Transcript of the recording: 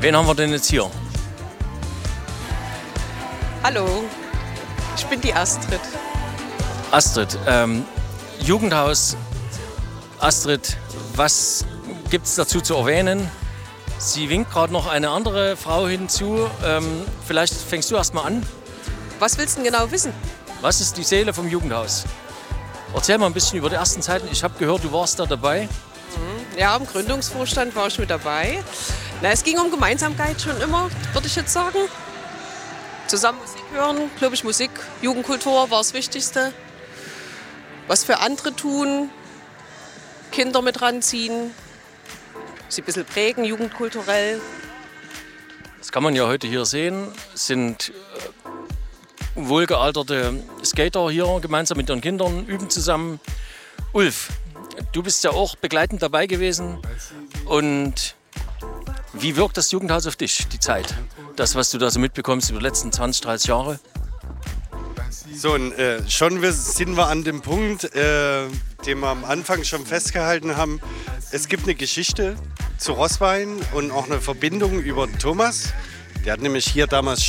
Wen haben wir denn jetzt hier? Hallo, ich bin die Astrid. Astrid, Jugendhaus. Astrid, was gibt es dazu zu erwähnen? Sie winkt gerade noch eine andere Frau hinzu. Vielleicht fängst du erst mal an. Was willst du denn genau wissen? Was ist die Seele vom Jugendhaus? Erzähl mal ein bisschen über die ersten Zeiten. Ich habe gehört, du warst da dabei. Ja, im Gründungsvorstand war ich mit dabei. Na, es ging um Gemeinsamkeit schon immer, würde ich jetzt sagen. Zusammen Musik hören, glaube ich, Musik, Jugendkultur war das Wichtigste. Was für andere tun, Kinder mit ranziehen, sie ein bisschen prägen, jugendkulturell. Das kann man ja heute hier sehen. Es sind wohlgealterte Skater hier gemeinsam mit ihren Kindern, üben zusammen. Ulf, du bist ja auch begleitend dabei gewesen. Und wie wirkt das Jugendhaus auf dich, die Zeit? Das, was du da so mitbekommst über die letzten 20, 30 Jahre? So, und schon sind wir an dem Punkt, den wir am Anfang schon festgehalten haben. Es gibt eine Geschichte zu Roßwein und auch eine Verbindung über Thomas. Der hat nämlich hier damals